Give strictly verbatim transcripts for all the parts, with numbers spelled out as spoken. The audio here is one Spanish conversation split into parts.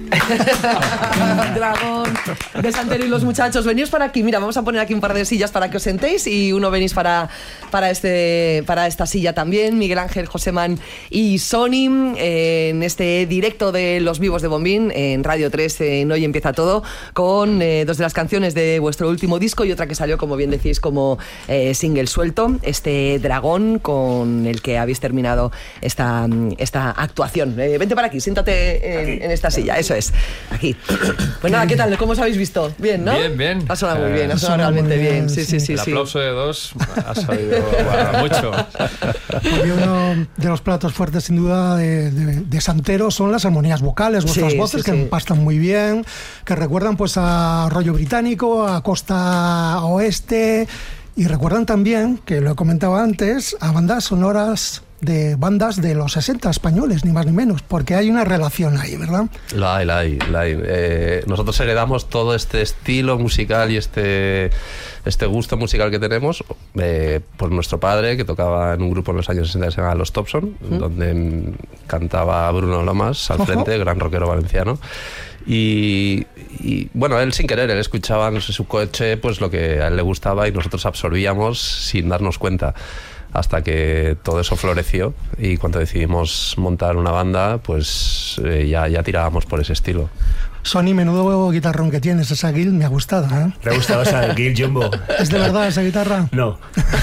Dragón de Santero y los muchachos, venís para aquí. Mira, vamos a poner aquí un par de sillas para que os sentéis y uno venís para, para, este, para esta silla también. Miguel Ángel, Joseman y Sony eh, en este directo de Los Vivos de Bombín en Radio tres en Hoy Empieza Todo, con eh, dos de las canciones de vuestro último disco y otra que salió, como bien decís, como eh, single suelto, este Dragón con el que habéis terminado esta, esta actuación. Eh, vente para aquí, siéntate en, en esta silla, eso es, aquí. Pues nada, ¿qué tal? ¿Cómo os habéis visto? Bien, ¿no? Bien, bien. Ha sonado muy bien, ha sonado realmente bien. bien. Sí, sí, sí. El sí. aplauso de dos ha salido bueno, mucho. Porque uno de los platos fuertes, sin duda, de, de, de Santero son las armonías vocales, vuestras sí, voces sí, que sí. empastan muy bien, que recuerdan pues a rollo británico, a costa oeste, y recuerdan también, que lo he comentado antes, a bandas sonoras de bandas de los sesenta españoles, ni más ni menos, porque hay una relación ahí, ¿verdad? La hay, la hay, la hay. Eh, nosotros heredamos todo este estilo musical y este, este gusto musical que tenemos eh, por nuestro padre, que tocaba en un grupo en los años sesenta que se llamaba Los Thompson, ¿Mm? donde cantaba Bruno Lomas al frente, gran rockero valenciano. Y, y bueno, él sin querer, él escuchaba en su coche pues lo que a él le gustaba y nosotros absorbíamos sin darnos cuenta, hasta que todo eso floreció y cuando decidimos montar una banda pues eh, ya, ya tirábamos por ese estilo. Sony, menudo guitarrón que tienes, esa guild me ha gustado, ¿eh? ¿Te ha gustado esa guild Jumbo? ¿Es de verdad esa guitarra? No.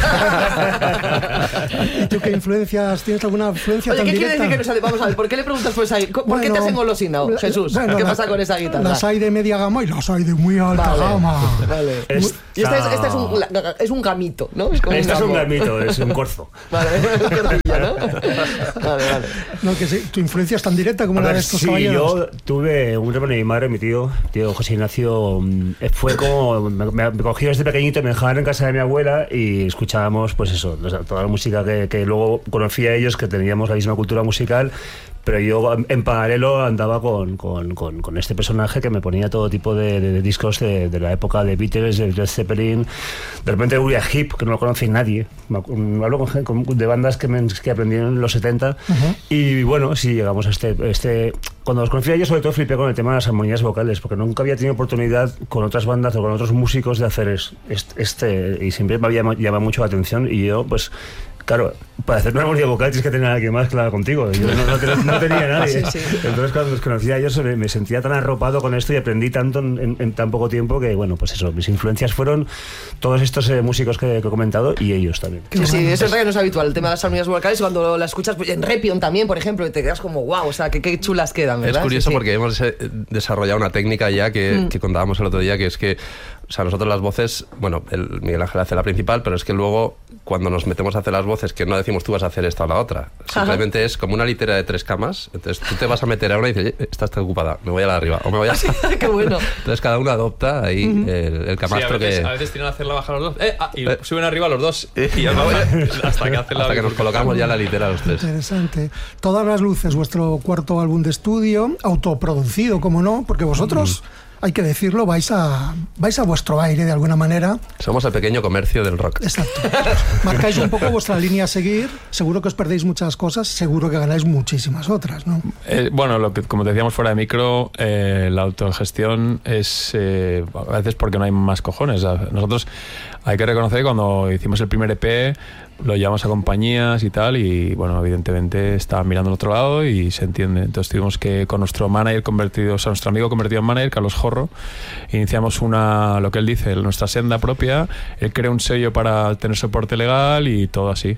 ¿Y tú qué influencias? ¿Tienes alguna influencia Oye, tan ¿qué directa? quiere decir que no sale? Vamos a ver, ¿por qué le preguntas por esa guitarra? ¿Por bueno, qué te has engolosinado, Jesús? Bueno, ¿Qué la, pasa con esa guitarra? Las hay de media gama y las hay de muy alta vale, gama. Vale. Esta... Y esta es, esta es, un, es un gamito, ¿no? Es como esta un es un gamito, es un corzo. Vale, ¿no? Vale, vale. No, que sí, tu influencia es tan directa como A la ver, de estos sí, caballeros. yo tuve un hermano de mi madre, mi tío, tío José Ignacio, fue como, me, me cogió desde pequeñito, me dejaban en casa de mi abuela y escuchábamos, pues eso, toda la música que, que luego conocí a ellos, que teníamos la misma cultura musical, pero yo en paralelo andaba con, con, con, con este personaje que me ponía todo tipo de, de, de discos de, de la época de Beatles, de Led Zeppelin, de repente Uriah Heep, que no lo conoce nadie, hablo con, con, de bandas que, me, que aprendí en los setenta, uh-huh. Y bueno, sí, llegamos a este, este... Cuando los conocí a ellos, sobre todo flipé con el tema de las armonías vocales, porque nunca había tenido oportunidad con otras bandas o con otros músicos de hacer este, este y siempre me había llamado mucho la atención y yo, pues... Claro, para hacer una armonía vocal tienes que tener a alguien más claro contigo. Yo no, no, tenía, no tenía a nadie. Sí, sí. Entonces, cuando los conocía a ellos, me sentía tan arropado con esto y aprendí tanto en, en, en tan poco tiempo que, bueno, pues eso, mis influencias fueron todos estos eh, músicos que, que he comentado y ellos también. Sí, sí, eso es verdad que no es habitual, el tema de las armonías vocales. Cuando la escuchas, pues, en Repion también, por ejemplo, te quedas como, wow, o sea, que qué chulas quedan, ¿verdad? Es curioso sí, sí. porque hemos desarrollado una técnica ya que, mm. que contábamos el otro día, que es que, o sea, nosotros las voces, bueno, el Miguel Ángel hace la principal, pero es que luego, cuando nos metemos a hacer las voces, que no decimos tú vas a hacer esta o la otra, simplemente Ajá. es como una litera de tres camas, entonces tú te vas a meter a una y dices, esta está ocupada, me voy a la de arriba, o me voy a... ¡Qué bueno! Entonces cada uno adopta ahí uh-huh. el, el camastro. Sí, a veces, que... a veces tienen que hacerla bajar los dos, eh, ah, y eh. suben arriba los dos, y ya vamos, hasta que, hacen la hasta que nos colocamos ya la litera los tres. Interesante. Todas las luces, vuestro cuarto álbum de estudio, autoproducido, como no, porque vosotros... Uh-huh. Hay que decirlo, vais a vais a vuestro aire de alguna manera. Somos el pequeño comercio del rock. Exacto. Marcáis un poco vuestra línea a seguir. Seguro que os perdéis muchas cosas, seguro que ganáis muchísimas otras, ¿no? Eh, bueno, lo que como decíamos fuera de micro, eh, la autogestión es eh, a veces porque no hay más cojones. Nosotros hay que reconocer que cuando hicimos el primer E P lo llevamos a compañías y tal, y bueno, evidentemente estaban mirando al otro lado y se entiende. Entonces tuvimos que, con nuestro manager convertido, o sea, nuestro amigo convertido en manager, Carlos Jorro, iniciamos una, lo que él dice, nuestra senda propia. Él crea un sello para tener soporte legal y todo así.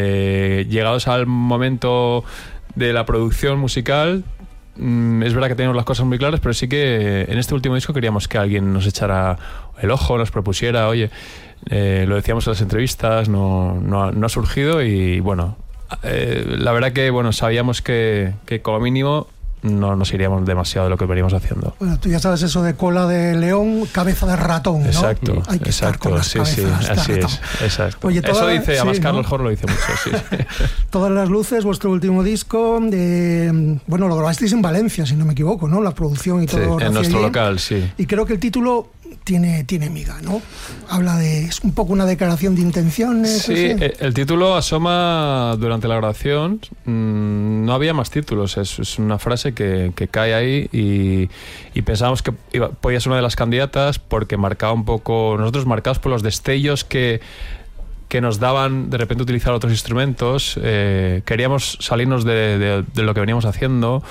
Eh, llegados al momento de la producción musical, mm, es verdad que tenemos las cosas muy claras, pero sí que en este último disco queríamos que alguien nos echara el ojo, nos propusiera, oye, Eh, lo decíamos en las entrevistas, no, no, no ha surgido y bueno, eh, la verdad que bueno, sabíamos que, que como mínimo no nos iríamos demasiado de lo que veníamos haciendo. Bueno, tú ya sabes eso de cola de león, cabeza de ratón, ¿no? Exacto, Hay que exacto, estar con las sí, cabezas sí, de así ratón. es, exacto. Oye, toda, eso dice, además sí, Carlos ¿no? Jorro lo dice mucho, sí. Todas las luces, vuestro último disco, de, bueno, lo grabasteis en Valencia, si no me equivoco, ¿no? La producción y todo. Sí, en nuestro allí. local, sí. Y creo que el título tiene, tiene miga, ¿no? Habla de... es un poco una declaración de intenciones. Sí, no sé. el título asoma durante la grabación. Mmm, no había más títulos, es, es una frase que, que cae ahí y, y pensábamos que iba, podía ser una de las candidatas porque marcaba un poco, nosotros marcados por los destellos que que nos daban de repente utilizar otros instrumentos, eh, queríamos salirnos de, de, de lo que veníamos haciendo,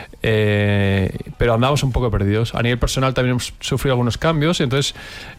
eh, pero andábamos un poco perdidos. A nivel personal también hemos sufrido algunos cambios, entonces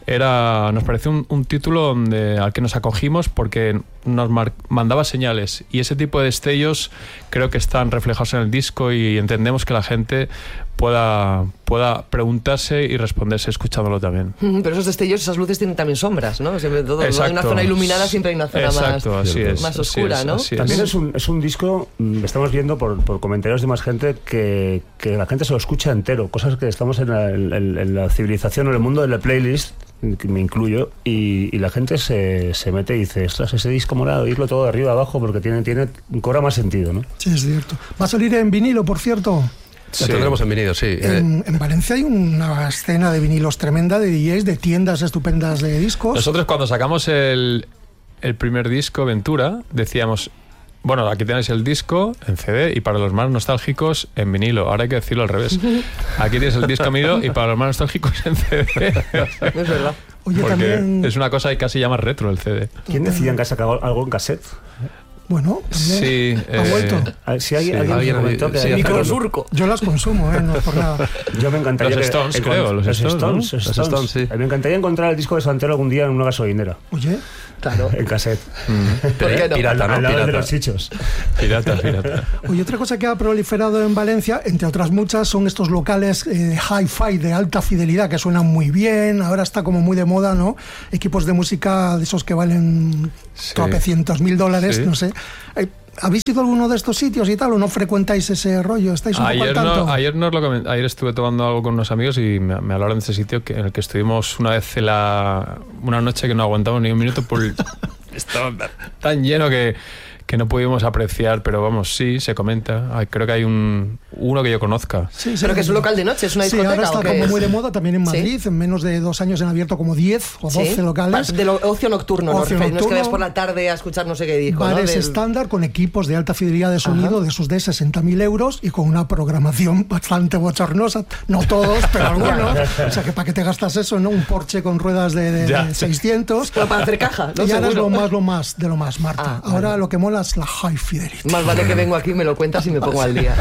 era, nos pareció un, un título donde, al que nos acogimos porque nos mar, mandaba señales, y ese tipo de destellos creo que están reflejados en el disco y entendemos que la gente pueda, pueda preguntarse y responderse escuchándolo también. Pero esos destellos, esas luces tienen también sombras, ¿no? Siempre todo, Exacto. No hay una zona iluminada, siempre hay una zona Exacto, más, así es, más así oscura, es, ¿no? así También es un, es un disco, estamos viendo por, por comentarios de más gente, que, que la gente se lo escucha entero, cosas que estamos en la, en, en la civilización o en el mundo de la playlist, que me incluyo, y, y la gente se, se mete y dice, ostras, ese disco mola oírlo todo de arriba a abajo porque tiene, tiene cobra más sentido, ¿no? Sí, es cierto. Va a salir en vinilo, por cierto. Sí. Lo tendremos en vinilo, sí. En, en Valencia hay una escena de vinilos tremenda, de D Js, de tiendas estupendas de discos. Nosotros cuando sacamos el, el primer disco, Ventura, decíamos, bueno, aquí tenéis el disco en C D y para los más nostálgicos en vinilo. Ahora hay que decirlo al revés. Aquí tienes el disco en vinilo y para los más nostálgicos en C D. Es verdad. Oye, Porque también... es una cosa que casi llama retro el C D. ¿Quién decía que ha sacado algo en cassette? Bueno, también Sí, ha eh, vuelto. A- Si alguien, Sí, alguien, alguien- me comentó que sí, había Microsurco. Yo las consumo, ¿eh? No es por nada. Yo me encantaría Los que- Stones, eh, creo, los Stones, ¿no? Stones, Los Stones, sí. Me encantaría encontrar el disco de Santero algún día en una gasolinera, Oye, Claro. en cassette. ¿Por qué no? Pirata, Al ¿no? lado de Pirata. los chichos. pirata, pirata. oye, otra cosa que ha proliferado en Valencia, entre otras muchas, son estos locales eh, hi-fi de alta fidelidad que suenan muy bien. Ahora está como muy de moda, ¿no? Equipos de música de esos que valen Sí. tropecientos mil dólares, Sí. no sé. Eh, ¿Habéis ido a alguno de estos sitios y tal o no frecuentáis ese rollo? ¿Estáis un poco Ayer, al tanto? no, ayer, nos lo coment- ayer estuve tomando algo con unos amigos y me, me hablaron de ese sitio que, en el que estuvimos una vez en la, una noche que no aguantamos ni un minuto por el- estaba tan lleno que, que no pudimos apreciar, pero vamos, sí, se comenta. Hay- creo que hay un uno que yo conozca. Sí, sí, Pero que es un local de noche, es una Sí, discoteca. ahora está ¿o qué como es? muy de moda también en ¿Sí? Madrid. En menos de dos años han abierto como diez o doce ¿Sí? locales. De lo, ocio nocturno, ¿no? Ocio No es que nocturno. vayas por la tarde a escuchar no sé qué disco, ¿no? Bares Del- estándar con equipos de alta fidelidad de sonido, Ajá. de esos de sesenta mil euros y con una programación bastante bochornosa. No todos, pero algunos. O sea que para que te gastas eso, ¿no? Un Porsche con ruedas de, de- Ya. de seiscientos. Pero para hacer caja, ¿no? Y ahora es Seguro. lo más, lo más, de lo más, Marta. Ah, ahora vale. lo que mola es la high fidelity. Más vale que vengo aquí, me lo cuentas y me pongo al día.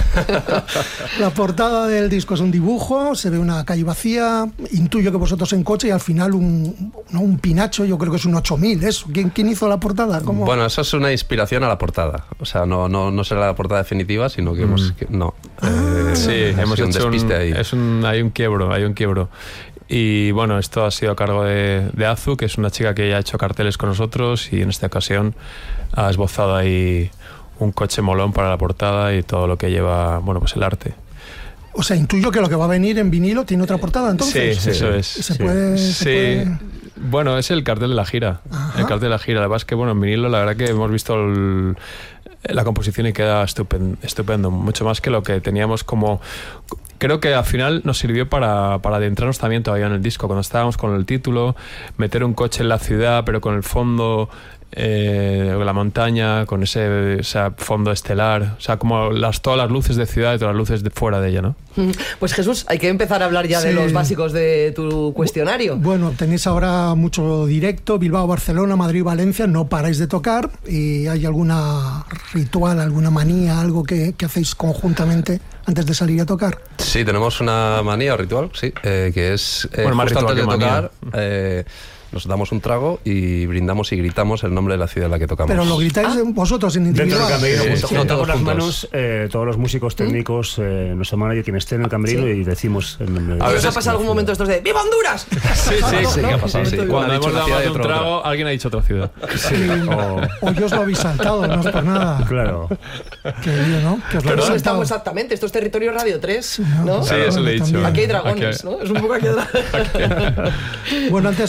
La portada del disco es un dibujo, se ve una calle vacía, intuyo que vosotros en coche y al final un, no, un pinacho, yo creo que es un ocho mil, eso. ¿Quién, quién hizo la portada? ¿Cómo? Bueno, eso es una inspiración a la portada. O sea, no, no, no será la portada definitiva, sino que hemos... que- no. Eh, Sí, ha hemos sido un hecho un, despiste ahí. es un, hay un quiebro, hay un quiebro. Y bueno, esto ha sido a cargo de, de Azu, que es una chica que ya ha hecho carteles con nosotros y en esta ocasión ha esbozado ahí un coche molón para la portada y todo lo que lleva, bueno, pues el arte. O sea, intuyo que lo que va a venir en vinilo tiene otra portada, entonces. Sí, eso es. Se Sí. puede... se Sí, puede- bueno, es el cartel de la gira. Ajá. El cartel de la gira. La verdad es que, bueno, en vinilo, la verdad que hemos visto el- la composición y queda estupen- estupendo. Mucho más que lo que teníamos como. Creo que al final nos sirvió para, para adentrarnos también todavía en el disco. Cuando estábamos con el título, meter un coche en la ciudad, pero con el fondo. Eh, la montaña con ese, ese fondo estelar, o sea, como las, todas las luces de ciudad y todas las luces de fuera de ella, ¿no? Pues Jesús, hay que empezar a hablar ya de Sí. los básicos de tu cuestionario. Bueno, tenéis ahora mucho directo, Bilbao, Barcelona, Madrid, Valencia, no paráis de tocar. ¿Y hay alguna ritual, alguna manía, algo que, que hacéis conjuntamente antes de salir a tocar? Sí, tenemos una manía o ritual, sí, eh, que es eh, Bueno, más justo ritual antes de que tocar, manía. eh, nos damos un trago y brindamos y gritamos el nombre de la ciudad en la que tocamos. Pero lo gritáis vosotros en Dentro individual. del camerino, Sí, junto, sí, junto todos con las juntos. manos, eh, todos los músicos técnicos, eh, nuestro manager, quien esté en el camerino, Sí. y decimos el nombre. A ¿Os ha veces- pasado algún momento estos de ¡Viva Honduras! Sí, sí, sí, que ha pasado, sí. Cuando Uno ha dicho hemos una dado ciudad más y de un otro otra. trago, alguien ha dicho otra ciudad. O- O yo os lo habéis saltado, no es por nada. claro. Que yo, ¿no? Que os lo habéis ¿Dónde saltado. estamos exactamente? Esto es territorio Radio tres, ¿no? Sí, eso le he dicho. También. Aquí hay dragones, Aquí- ¿no? Es un poco aquí hay dragones. Bueno, antes habéis llegado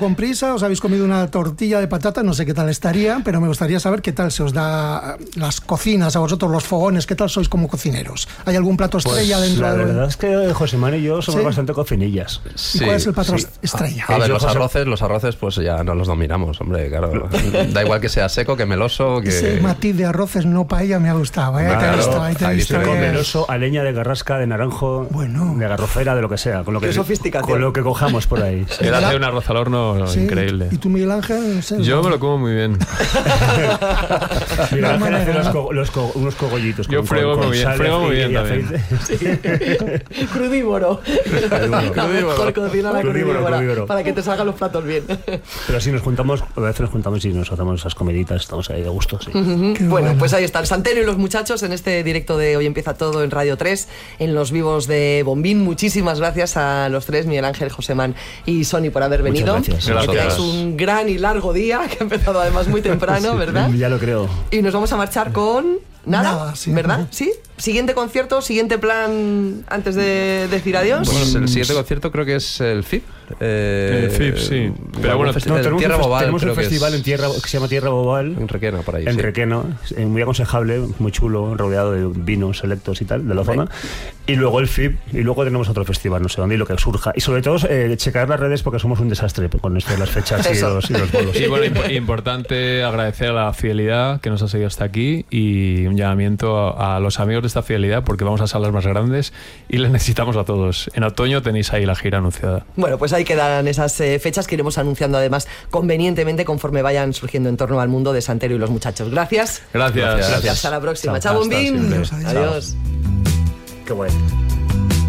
con prisa, os habéis comido una tortilla de patata, no sé qué tal estaría, pero me gustaría saber qué tal se os da las cocinas a vosotros, los fogones, qué tal sois como cocineros. ¿Hay algún plato estrella Pues dentro la de...? verdad es que Josemán y yo somos ¿Sí? bastante cocinillas. ¿Y Sí, cuál es el plato sí. estrella? A ver, Yo, los José- arroces, los arroces pues ya no los dominamos, hombre, claro. Da igual que sea seco, que meloso, que... Ese matiz de arroces no paella me ha gustado, ¿eh? Claro, te he visto, ahí te he ahí visto se que- come. Meloso, a leña de garrasca, de naranjo, Bueno. de garrofera, de lo que sea. Con lo que, Qué sofisticación. con lo que cojamos por ahí. Él hace un arroz al horno Sí. increíble. ¿Y tú, Miguel Ángel? No sé, Yo ¿no? me lo como muy bien. Mira, Ángel hace manera, los ¿no? co- los co- unos cogollitos. Yo con, frego con, muy bien, sal, frego muy y- bien y también. aceite. Crudívoro. Crudívoro. Por cocina la Crudívoro, crudívora, crudívoro. para que te salgan los platos bien. Pero sí, nos juntamos, a veces nos juntamos y nos hacemos esas comiditas, estamos ahí de gusto, sí. Qué Bueno, bueno. pues ahí está el Santero y los muchachos en este directo de Hoy Empieza Todo en Radio tres, en los vivos de Bombín. Muchísimas gracias a los tres, Miguel Ángel, Josemán y Sony, por haber Muchas venido. gracias. Que Gracias. tengáis un gran y largo día, que ha empezado además muy temprano, ¿verdad? Ya lo creo. Y nos vamos a marchar con nada, Nada, sí. ¿verdad? ¿Sí? Siguiente concierto, siguiente plan antes de decir adiós. Bueno, el siguiente concierto creo que es el F I P. Eh, El F I P, sí. Pero algún bueno, festi- No, en tenemos Tierra un, fes- Bobal, tenemos un creo que festival es- en tierra, que se llama Tierra Bobal. En Requena, por ahí. En sí. Requena, eh, muy aconsejable, muy chulo, rodeado de vinos selectos y tal, de la zona. Y luego el F I P, y luego tenemos otro festival, no sé dónde, y lo que surja. Y sobre todo, eh, checar las redes porque somos un desastre con esto de las fechas y Eso. los, y los bolos. Y bueno, imp- importante agradecer a la fidelidad que nos ha seguido hasta aquí y un llamamiento a, a los amigos de esta fidelidad porque vamos a salas más grandes y les necesitamos a todos. En otoño tenéis ahí la gira anunciada. Bueno, pues ahí quedan esas eh, fechas que iremos anunciando además convenientemente conforme vayan surgiendo en torno al mundo de Santero y los muchachos. Gracias. Gracias. Gracias. Hasta la próxima. Chao. Chao, Hasta Bombín. siempre. Adiós, adiós. Adiós. Qué guay.